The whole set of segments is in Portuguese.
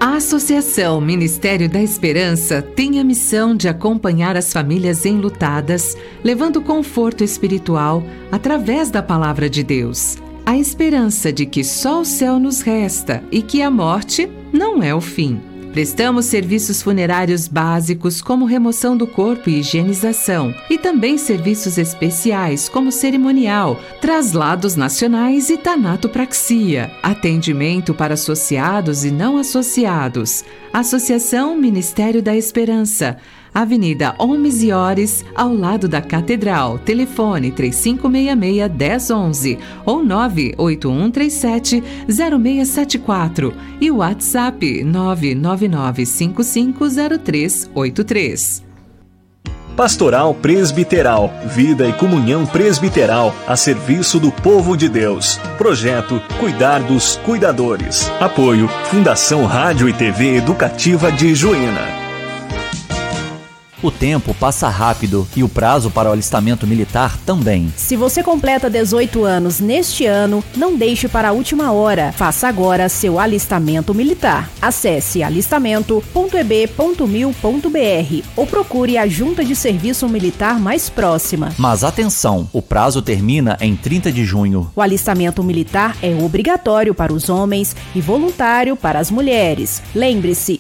A Associação Ministério da Esperança tem a missão de acompanhar as famílias enlutadas, levando conforto espiritual através da Palavra de Deus. A esperança de que só o céu nos resta e que a morte não é o fim. Prestamos serviços funerários básicos como remoção do corpo e higienização, e também serviços especiais como cerimonial, traslados nacionais e tanatopraxia, atendimento para associados e não associados. Associação Ministério da Esperança, Avenida Homes e Ores, ao lado da Catedral. Telefone 3566-1011 ou 98137-0674 e o WhatsApp 999550383. Pastoral Presbiteral, vida e comunhão presbiteral a serviço do povo de Deus. Projeto Cuidar dos Cuidadores. Apoio Fundação Rádio e TV Educativa de Juína. O tempo passa rápido e o prazo para o alistamento militar também. Se você completa 18 anos neste ano, não deixe para a última hora. Faça agora seu alistamento militar. Acesse alistamento.eb.mil.br ou procure a Junta de Serviço Militar mais próxima. Mas atenção, o prazo termina em 30 de junho. O alistamento militar é obrigatório para os homens e voluntário para as mulheres. Lembre-se,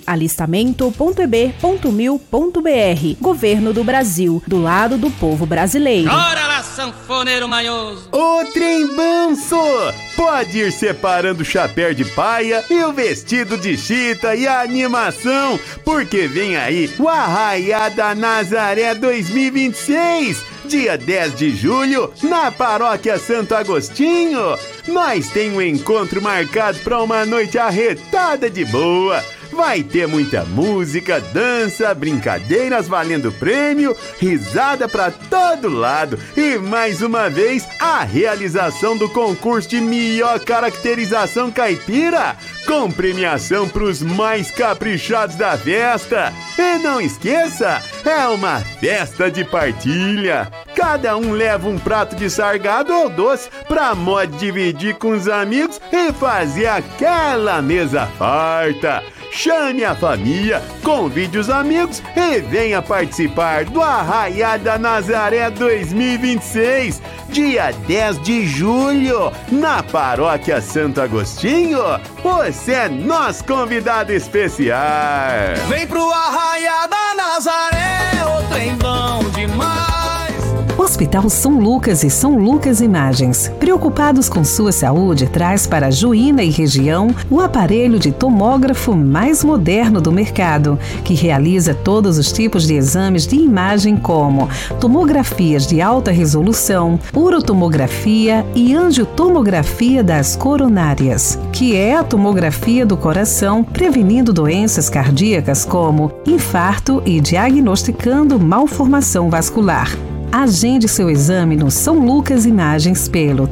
alistamento.eb.mil.br. Governo do Brasil, do lado do povo brasileiro. Ora lá, sanfoneiro manhoso! O trem banço! Pode ir separando o chapéu de paia e o vestido de chita e a animação, porque vem aí o Arraiá da Nazaré 2026, dia 10 de julho, na Paróquia Santo Agostinho. Nós tem um encontro marcado para uma noite arretada de boa. Vai ter muita música, dança, brincadeiras valendo prêmio, risada pra todo lado e, mais uma vez, a realização do concurso de melhor caracterização caipira, com premiação pros mais caprichados da festa. E não esqueça, é uma festa de partilha. Cada um leva um prato de sargado ou doce pra modo dividir com os amigos e fazer aquela mesa farta. Chame a família, convide os amigos e venha participar do Arraiá da Nazaré 2026, dia 10 de julho, na Paróquia Santo Agostinho. Você é nosso convidado especial. Vem pro Arraiá da Nazaré, o trem bom demais. Hospital São Lucas e São Lucas Imagens, preocupados com sua saúde, traz para Juína e região o aparelho de tomógrafo mais moderno do mercado, que realiza todos os tipos de exames de imagem como tomografias de alta resolução, urotomografia e angiotomografia das coronárias, que é a tomografia do coração, prevenindo doenças cardíacas como infarto e diagnosticando malformação vascular. Agende seu exame no São Lucas Imagens pelo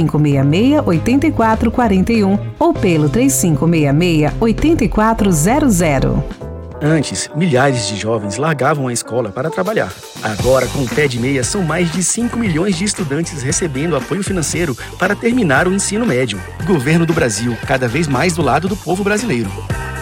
3566-8441 ou pelo 3566-8400. Antes, milhares de jovens largavam a escola para trabalhar. Agora, com o Pé de Meia, são mais de 5 milhões de estudantes recebendo apoio financeiro para terminar o ensino médio. Governo do Brasil, cada vez mais do lado do povo brasileiro.